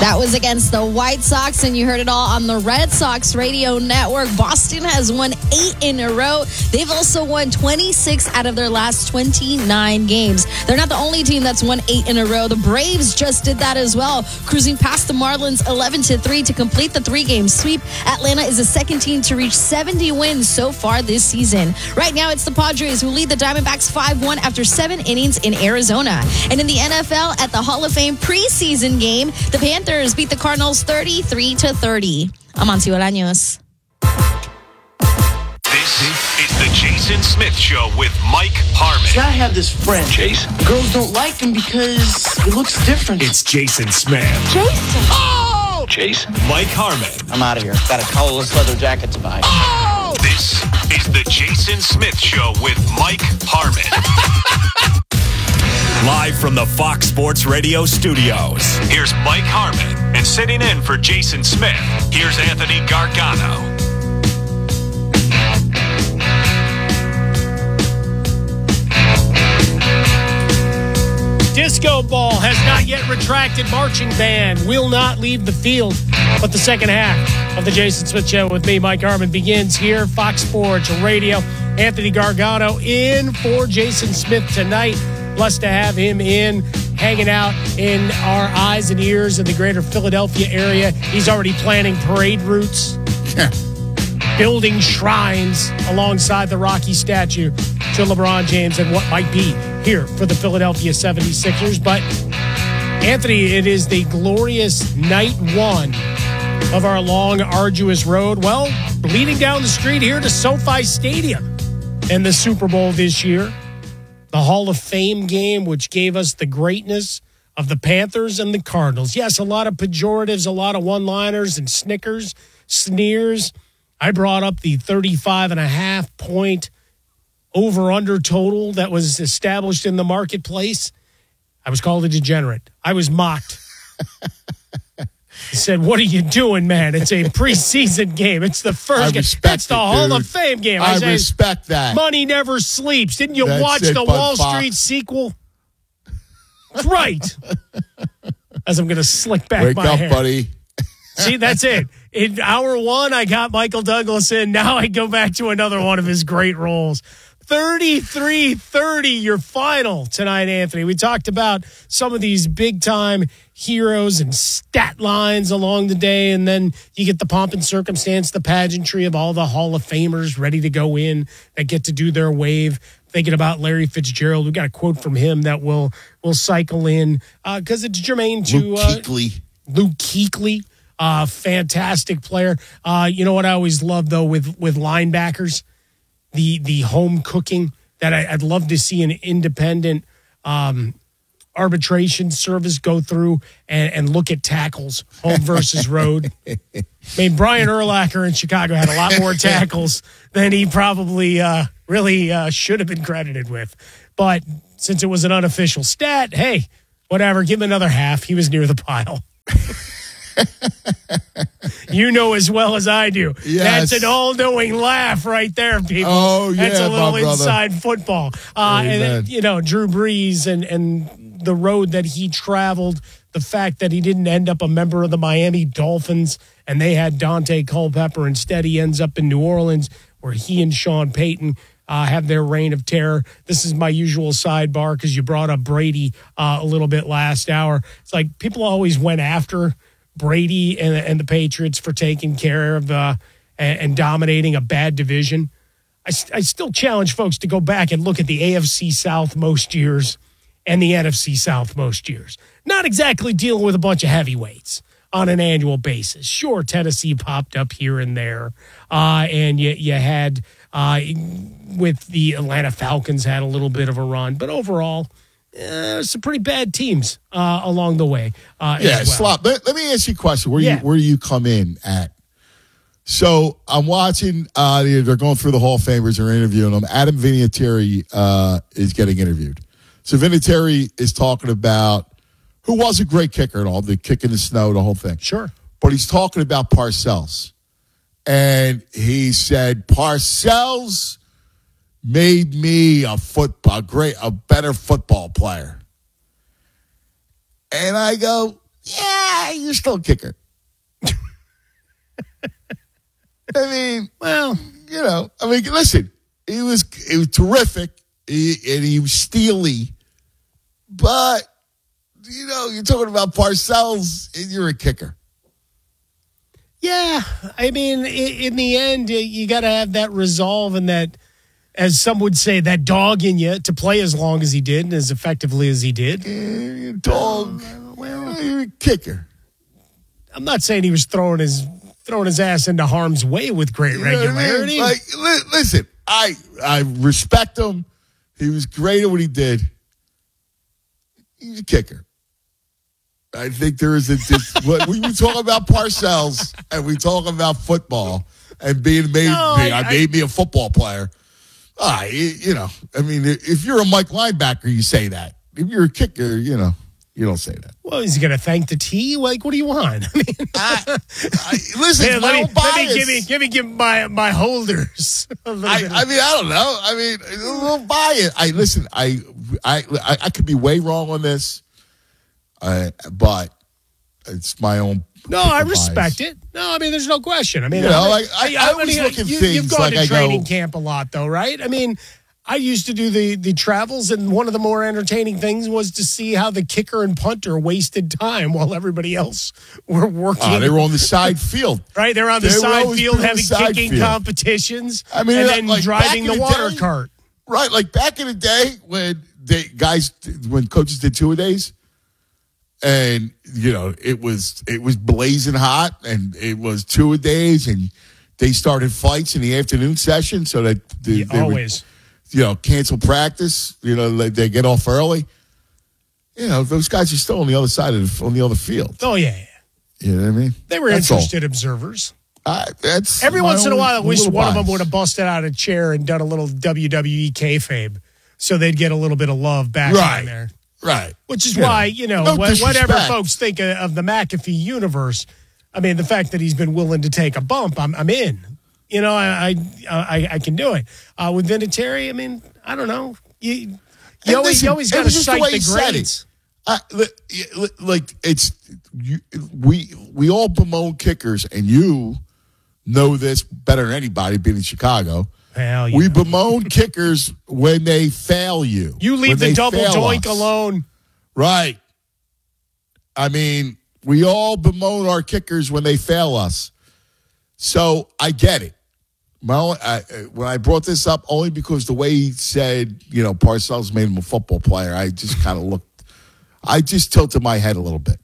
That was against the White Sox, and you heard it all on the Red Sox radio network. Boston has won 8 in a row. They've also won 26 out of their last 29 games. They're not the only team that's won 8 in a row. The Braves just did that as well, cruising past the Marlins 11-3 to complete the 3-game sweep. Atlanta is the second team to reach 70 wins so far this season. Right now, it's the Padres who lead the Diamondbacks 5-1 after 7 innings in Arizona. And in the NFL, at the Hall of Fame preseason game, the Panthers beat the Cardinals 33-30. Amancio Bolaños. This is the Jason Smith Show with Mike Harmon. I have this friend. Jason. Girls don't like him because he looks different. It's Jason Smith. Jason. Oh! Jason. Mike Harmon. I'm out of here. Got a collarless leather jacket to buy. Oh! This is the Jason Smith Show with Mike Harmon. Live from the Fox Sports Radio studios, here's Mike Harmon. And sitting in for Jason Smith, here's Anthony Gargano. Disco ball has not yet retracted. Marching band will not leave the field. But the second half of the Jason Smith Show with me, Mike Harmon, begins here. Fox Sports Radio. Anthony Gargano in for Jason Smith tonight. Blessed to have him in, hanging out in our eyes and ears in the greater Philadelphia area. He's already planning parade routes, building shrines alongside the Rocky statue to LeBron James and what might be here for the Philadelphia 76ers. But, Anthony, it is the glorious night one of our long, arduous road. Well, leading down the street here to SoFi Stadium and the Super Bowl this year. The Hall of Fame game, which gave us the greatness of the Panthers and the Cardinals. Yes, a lot of pejoratives, a lot of one-liners and sneers. I brought up the 35.5-point over-under total that was established in the marketplace. I was called a degenerate. I was mocked. He said, "What are you doing, man? It's a preseason game. It's the first game. That's the Hall of Fame game." I respect that. Money never sleeps. Didn't you watch the Wall Street sequel? Right. As I'm going to slick back my hair. Wake up, buddy. See, that's it. In hour one, I got Michael Douglas in. Now I go back to another one of his great roles. 33-30, your final tonight, Anthony. We talked about some of these big-time heroes and stat lines along the day, and then you get the pomp and circumstance, the pageantry of all the Hall of Famers ready to go in that get to do their wave. Thinking about Larry Fitzgerald, we got a quote from him that will cycle in because it's germane to Luke Kuechly. Fantastic player. You know what I always love, though, with linebackers? The home cooking that I'd love to see an independent arbitration service go through and look at tackles, home versus road. I mean, Brian Urlacher in Chicago had a lot more tackles than he probably really should have been credited with. But since it was an unofficial stat, hey, whatever, give him another half. He was near the pile. You know as well as I do. Yes. That's an all-knowing laugh right there, people. Oh, yeah, that's a little my brother. inside football. And then, you know, Drew Brees and the road that he traveled, the fact that he didn't end up a member of the Miami Dolphins and they had Dante Culpepper. Instead, he ends up in New Orleans where he and Sean Payton have their reign of terror. This is my usual sidebar because you brought up Brady a little bit last hour. It's like people always went after Brady and the Patriots for taking care of and dominating a bad division. I still challenge folks to go back and look at the AFC South most years and the NFC South most years. Not exactly dealing with a bunch of heavyweights on an annual basis. Sure, Tennessee popped up here and there, and you had with the Atlanta Falcons had a little bit of a run, but overall, some pretty bad teams along the way. Slop. Let me ask you a question. Where do you come in at? So I'm watching. They're going through the Hall of Famers. They're interviewing them. Adam Vinatieri is getting interviewed. So Vinatieri is talking about who was a great kicker and all, the kick in the snow, the whole thing. Sure. But he's talking about Parcells. And he said, Parcells made me a better football player. And I go, yeah, you're still a kicker. I mean, well, listen, it was terrific, and he was steely, but, you're talking about Parcells, and you're a kicker. Yeah, I mean, in the end, you got to have that resolve and that, as some would say, that dog in you to play as long as he did and as effectively as he did. Dog, you're a kicker. I'm not saying he was throwing his ass into harm's way with great regularity. Like, listen, I respect him. He was great at what he did. He's a kicker. I think there is when we talk about Parcells and we talk about football and made me a football player. If you're a Mike linebacker, you say that. If you're a kicker, you don't say that. Well, is he going to thank the T? Like, what do you want? I mean, listen, give me my holders. I don't know. I mean, a little bias. I could be way wrong on this, but it's my own. No, I respect it. No, I mean, there's no question. I mean, I always look at things. You've gone to training camp a lot, though, right? I mean, I used to do the travels, and one of the more entertaining things was to see how the kicker and punter wasted time while everybody else were working. They were on the side field. Right, they're on the side field having kicking competitions. I mean, and then driving the water cart. Right, like back in the day when when coaches did two-a-days, and it was blazing hot, and it was two-a-days, and they started fights in the afternoon session so that they always. Cancel practice. They get off early. Those guys are still on the other side on the other field. Oh yeah. You know what I mean? They were interested observers. That's every once in a while. I wish one of them would have busted out a chair and done a little WWE kayfabe, so they'd get a little bit of love back in there. Right. Which is why whatever folks think of the McAfee universe. I mean, the fact that he's been willing to take a bump, I'm in. I can do it. With Vinatieri, I mean, I don't know. You always got to cite the greats. We all bemoan kickers, and you know this better than anybody being in Chicago. Hell, we bemoan kickers when they fail you. You leave the double doink alone. Right. I mean, we all bemoan our kickers when they fail us. So I get it. Well, when I brought this up, only because the way he said, Parcells made him a football player, I just kind of looked. I just tilted my head a little bit.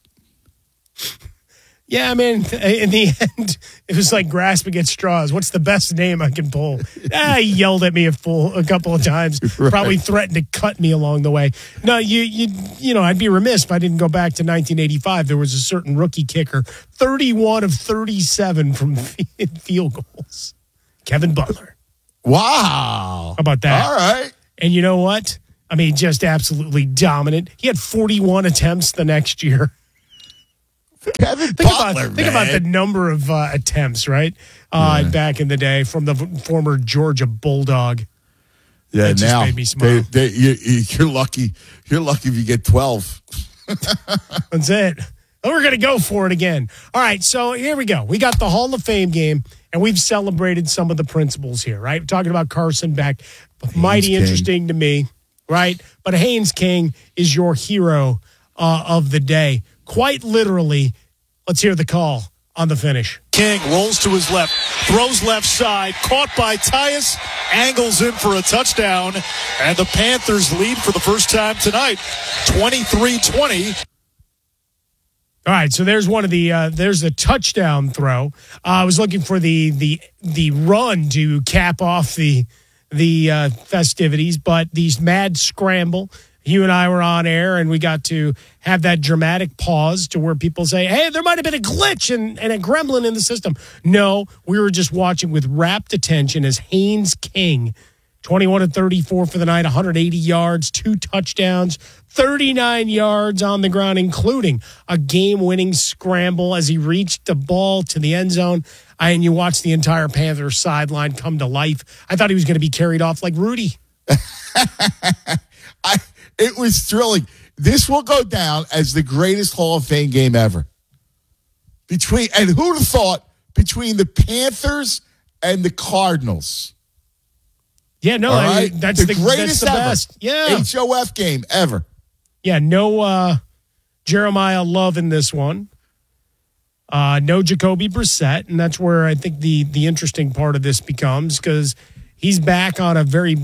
Yeah, I mean, in the end, it was like grasping at straws. What's the best name I can pull? He yelled at me a couple of times. Right. Probably threatened to cut me along the way. No, I'd be remiss if I didn't go back to 1985. There was a certain rookie kicker, 31 of 37 from field goals. Kevin Butler. Wow. How about that? All right. And you know what? I mean, just absolutely dominant. He had 41 attempts the next year. Kevin Butler, think about the number of attempts, right? Back in the day from the former Georgia Bulldog. Yeah, that just made me smile. You're lucky. You're lucky if you get 12. That's it. And we're going to go for it again. All right, so here we go. We got the Hall of Fame game, and we've celebrated some of the principles here, right? We're talking about Carson Beck. Mighty interesting to me, right? But Haynes King is your hero of the day. Quite literally, let's hear the call on the finish. King rolls to his left, throws left side, caught by Tyus, angles in for a touchdown, and the Panthers lead for the first time tonight, 23-20. All right, so there's one of the there's a touchdown throw. I was looking for the run to cap off the festivities, but these mad scramble. You and I were on air, and we got to have that dramatic pause to where people say, hey, there might have been a glitch and a gremlin in the system. No, we were just watching with rapt attention as Haynes King, 21-34 for the night, 180 yards, 2 touchdowns, 39 yards on the ground, including a game-winning scramble as he reached the ball to the end zone. And you watch the entire Panthers sideline come to life. I thought he was going to be carried off like Rudy. It was thrilling. this will go down as the greatest Hall of Fame game ever. And who'd have thought between the Panthers and the Cardinals? Yeah, no, right? that's the greatest that's the ever. best. Yeah. HOF game ever. Yeah, no Jeremiah Love in this one. No Jacoby Brissett, and that's where I think the interesting part of this becomes, because he's back on a very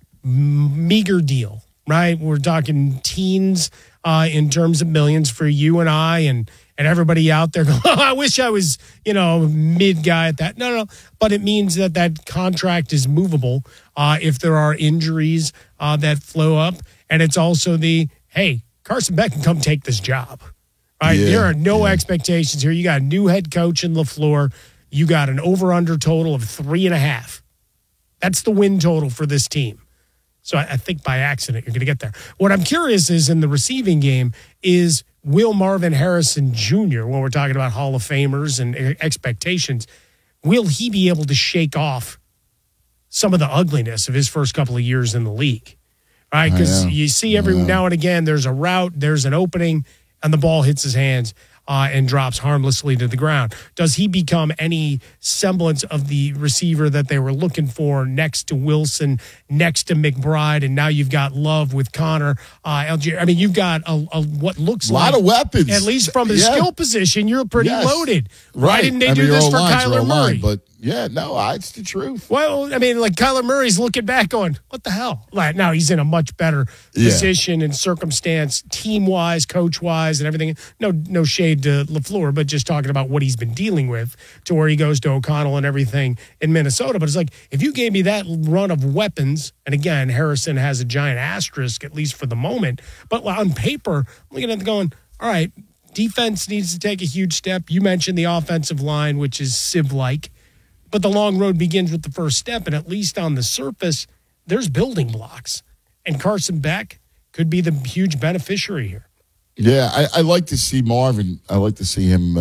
meager deal, right? We're talking teens in terms of millions for you and I and everybody out there going, oh, I wish I was, mid guy at that. No. But it means that contract is movable if there are injuries that flow up. And it's also hey, Carson Beck can come take this job. Right? Yeah, there are no expectations here. You got a new head coach in LaFleur. You got an over-under total of 3.5. That's the win total for this team. So I think by accident you're going to get there. What I'm curious is in the receiving game is, will Marvin Harrison Jr., when we're talking about Hall of Famers and expectations, will he be able to shake off some of the ugliness of his first couple of years in the league? Right? Because you see every now and again there's a route, there's an opening, and the ball hits his hands and drops harmlessly to the ground. Does he become any semblance of the receiver that they were looking for next to Wilson, next to McBride, and now you've got Love with Connor, Algier? I mean, you've got a what looks like a lot of weapons. At least from the skill position, you're pretty loaded. Why didn't they do this for Kyler Murray? But it's the truth. Well, I mean, like Kyler Murray's looking back going, what the hell? Like, now he's in a much better position and circumstance, team-wise, coach-wise, and everything. No shade to LaFleur, but just talking about what he's been dealing with to where he goes to O'Connell and everything in Minnesota. But it's like, if you gave me that run of weapons, and again, Harrison has a giant asterisk, at least for the moment, but on paper, I'm looking at it going, all right, defense needs to take a huge step. You mentioned the offensive line, which is Civ-like. But the long road begins with the first step, and at least on the surface, there's building blocks. And Carson Beck could be the huge beneficiary here. Yeah, I like to see Marvin. I like to see him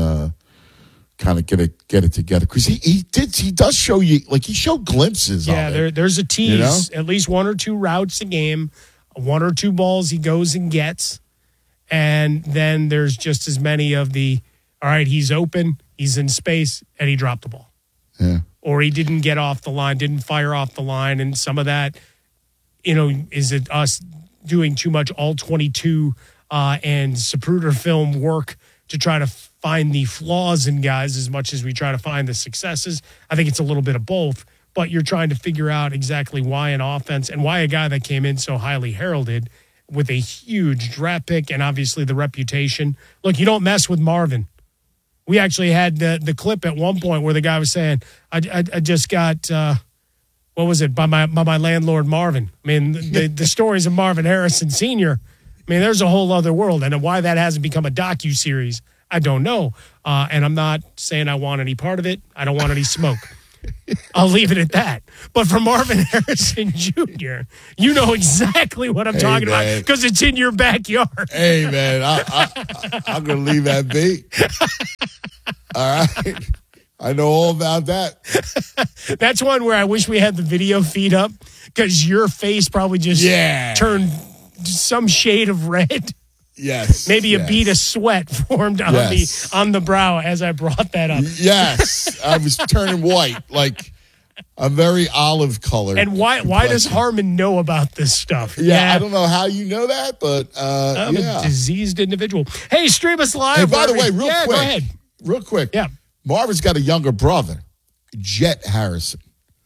kind of get it together, because he does show you, like, he showed glimpses. Yeah, of it, there's a tease, at least 1 or 2 routes a game, 1 or 2 balls he goes and gets, and then there's just as many of the, all right, he's open, he's in space, and he dropped the ball. Yeah. Or he didn't get off the line, didn't fire off the line. And some of that, is it us doing too much all 22 and Zapruder film work to try to find the flaws in guys as much as we try to find the successes? I think it's a little bit of both, but you're trying to figure out exactly why an offense and why a guy that came in so highly heralded with a huge draft pick and obviously the reputation. Look, you don't mess with Marvin. We actually had the clip at one point where the guy was saying, I just got, what was it, by my landlord Marvin. I mean, the stories of Marvin Harrison Sr., I mean, there's a whole other world. And why that hasn't become a docuseries, I don't know. And I'm not saying I want any part of it. I don't want any smoke. I'll leave it at that. But for Marvin Harrison Jr., you know exactly what I'm talking about, because it's in your backyard. Hey, man, I'm going to leave that be. All right. I know all about that. That's one where I wish we had the video feed up, because your face probably just turned some shade of red. Yes. Maybe a bead of sweat formed on the brow as I brought that up. Yes. I was turning white, like a very olive color. And why does Harmon know about this stuff? Yeah, I don't know how you know that, but I'm a diseased individual. Hey, stream us live. Hey, by the way, real quick. Go ahead. Real quick. Yeah. Marvin's got a younger brother, Jet Harrison.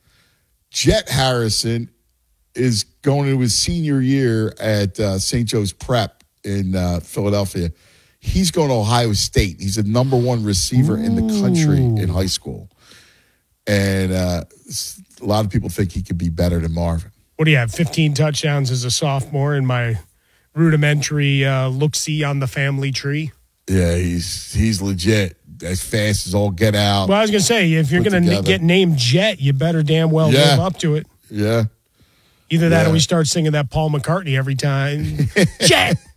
Jet Harrison is going into his senior year at St. Joe's Prep in Philadelphia. He's going to Ohio State. He's the number 1 receiver in the country in high school. And a lot of people think he could be better than Marvin. What do you have, 15 touchdowns as a sophomore in my rudimentary look-see on the family tree? Yeah, he's legit. As fast as all get out. Well, I was going to say, if you're going to get named Jet, you better damn well live up to it. Yeah. Either that or we start singing that Paul McCartney every time. Jet!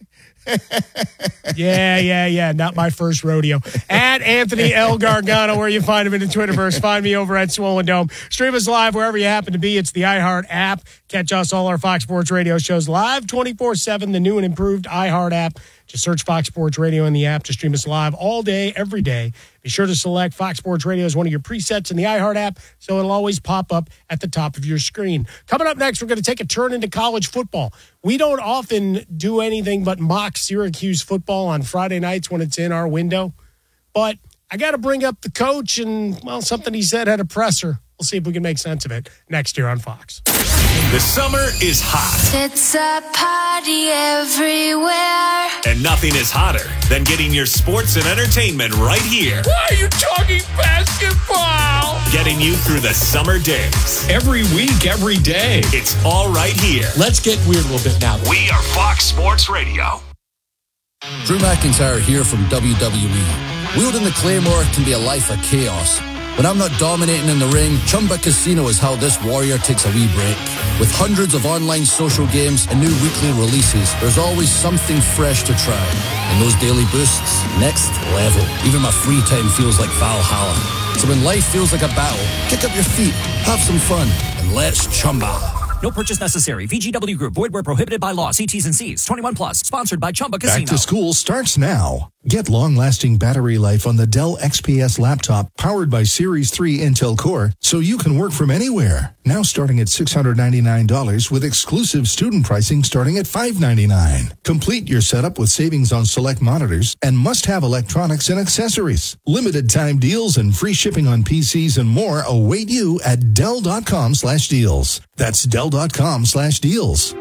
Yeah. Not my first rodeo. At Anthony L. Gargano, where you find him in the Twitterverse. Find me over at Swollen Dome. Stream us live wherever you happen to be. It's the iHeart app. Catch us, all our Fox Sports Radio shows live 24/7, the new and improved iHeart app. Just search Fox Sports Radio in the app to stream us live all day, every day. Be sure to select Fox Sports Radio as one of your presets in the iHeart app, so it'll always pop up at the top of your screen. Coming up next, we're going to take a turn into college football. We don't often do anything but mock Syracuse football on Friday nights when it's in our window. But I got to bring up the coach and, well, something he said at a presser. We'll see if we can make sense of it next year on Fox. The summer is hot. It's a party everywhere. And nothing is hotter than getting your sports and entertainment right here. Why are you talking basketball? Getting you through the summer days. Every week, every day. It's all right here. Let's get weird a little bit now. We are Fox Sports Radio. Drew McIntyre here from WWE. Wielding the Claymore can be a life of chaos. When I'm not dominating in the ring, Chumba Casino is how this warrior takes a wee break. With hundreds of online social games and new weekly releases, there's always something fresh to try. And those daily boosts, next level. Even my free time feels like Valhalla. So when life feels like a battle, kick up your feet, have some fun, and let's Chumba. No purchase necessary. VGW Group. Void where prohibited by law. See T's and C's. 21 plus. Sponsored by Chumba Casino. Back to school starts now. Get long-lasting battery life on the Dell XPS laptop powered by Series 3 Intel Core so you can work from anywhere. Now starting at $699 with exclusive student pricing starting at $599. Complete your setup with savings on select monitors and must-have electronics and accessories. Limited time deals and free shipping on PCs and more await you at Dell.com/deals. That's Dell.com/deals.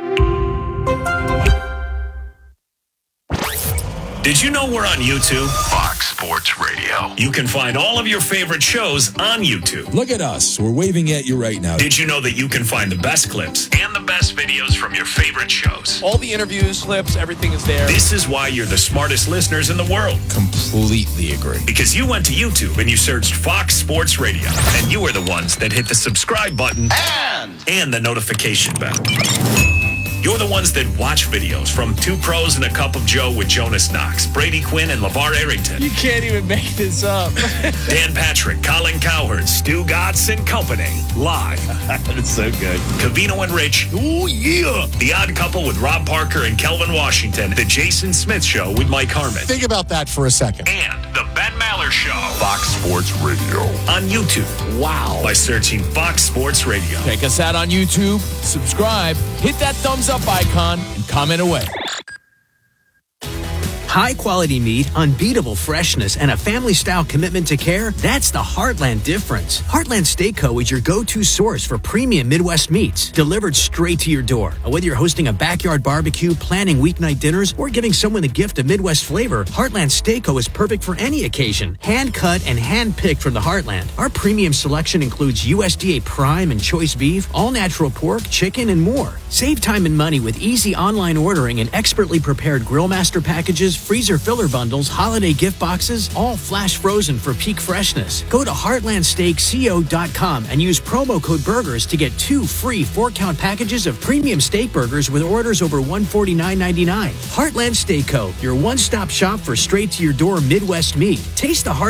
Did you know we're on YouTube? Fox Sports Radio. You can find all of your favorite shows on YouTube. Look at us. We're waving at you right now. Did you know that you can find the best clips and the best videos from your favorite shows? All the interviews, clips, everything is there. This is why you're the smartest listeners in the world. Completely agree. Because you went to YouTube and you searched Fox Sports Radio. And you were the ones that hit the subscribe button and the notification bell. You're the ones that watch videos from Two Pros and a Cup of Joe with Jonas Knox, Brady Quinn, and LeVar Arrington. You can't even make this up. Dan Patrick, Colin Cowherd, Stu Gatz and Company. Live. That's so good. Covino and Rich. Oh, yeah. The Odd Couple with Rob Parker and Kelvin Washington. The Jason Smith Show with Mike Harmon. Think about that for a second. And the Ben Maller Show. Fox Sports Radio. On YouTube. Wow. By searching Fox Sports Radio. Check us out on YouTube. Subscribe. Hit that thumbs up icon and comment away. High quality meat, unbeatable freshness, and a family style commitment to care. That's the Heartland difference. Heartland Steak Co. is your go-to source for premium Midwest meats delivered straight to your door. Whether you're hosting a backyard barbecue, planning weeknight dinners, or giving someone the gift of Midwest flavor, Heartland Steak Co. is perfect for any occasion. Hand cut and hand picked from the Heartland. Our premium selection includes USDA prime and choice beef, all natural pork, chicken, and more. Save time and money with easy online ordering and expertly prepared grill master packages, freezer filler bundles, holiday gift boxes, all flash frozen for peak freshness. Go to heartlandsteakco.com and use promo code BURGERS to get 2 free 4-count packages of premium steak burgers with orders over $149.99. Heartland Steak Co., your one-stop shop for straight-to-your-door Midwest meat. Taste the